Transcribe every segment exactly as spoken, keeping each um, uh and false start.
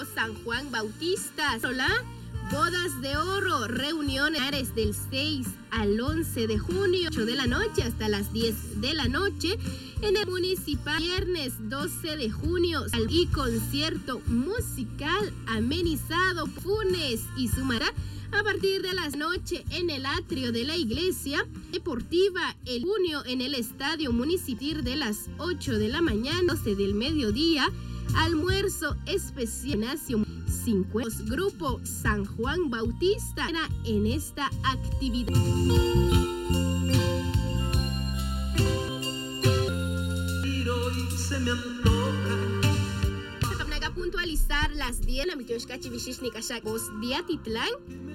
San Juan Bautista. Hola. Bodas de oro, reuniones del seis al once de junio, ocho de la noche hasta las diez de la noche en el municipal. Viernes doce de junio y concierto musical amenizado Funes y Sumará a partir de las noche en el atrio de la iglesia deportiva el junio en el estadio municipal de las ocho de la mañana, doce del mediodía, almuerzo especial Nacio cincuenta. Grupo San Juan Bautista en esta actividad. Para puntualizar las diez la mitioshkachi vishish nikashak os diatitlán.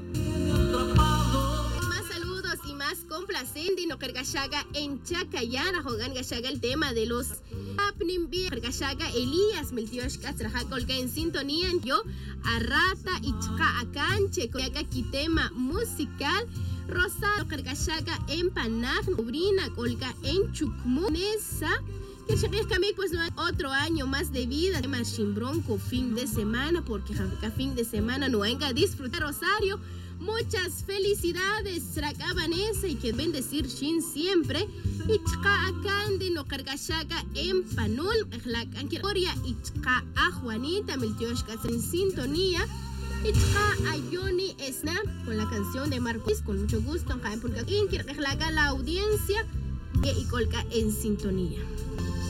Más saludos y más complaciente no cargashaga en Chacayana jogan gashaga el tema de los happening bien cargashaga Elías miltioshka traja colga en sintonía yo arrata y chaka acanche con aquí tema musical Rosado cargashaga en Panaj Brina colga en Chukmunesa. Que pues no hay otro año más de vida de Marchimbronco fin de semana porque cada fin de semana no venga a disfrutar Rosario. Muchas felicidades Traca Vanessa y que bendecir Shin siempre y chka akande no cargashaga en Panul la canqueria y chka a Juanita Miltioshka en sintonía y chka a Yoni Esna con la canción de Marcos con mucho gusto en porque la audiencia y colca en sintonía.